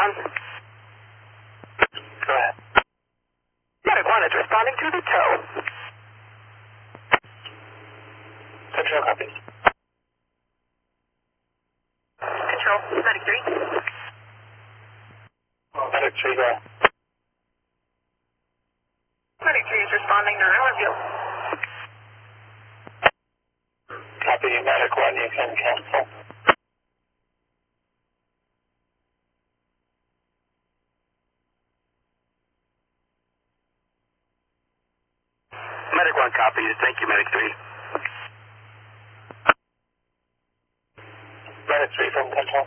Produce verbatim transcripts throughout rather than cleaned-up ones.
one. Go ahead. Medic one is responding to the tow. Control copy. Control, Medic three. Medic three, go ahead. Medic three is responding to Riverview. Copy, Medic one, you can cancel. Medic one copies. Thank you, Medic three. Medic three from control.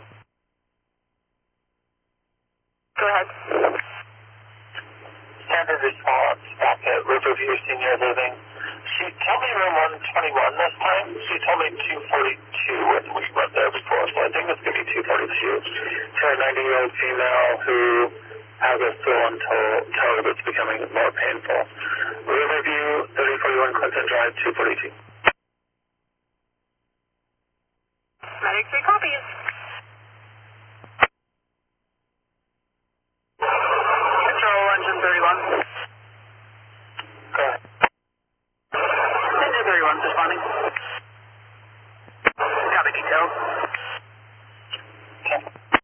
Go ahead. Standard response back at Riverview Senior Living. She told me room one twenty-one this time. She told me two forty-two when we went there before, so I think it's going to be two forty-two. For a ninety-year-old female who has a swollen toe, toe that's becoming more painful. Riverview, thirty forty-one Clinton Drive, two forty-two. Medic three copies.